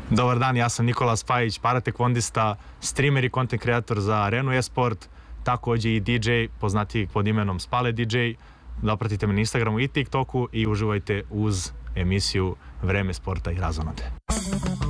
Dobar dan, ja sam Nikola Spajić, paratekvondista, streamer i content creator za Arenu eSport, takođe i DJ, poznatiji pod imenom Spale DJ. Dopratite me na Instagramu i TikToku i uživajte uz emisiju Vreme sporta i razonode.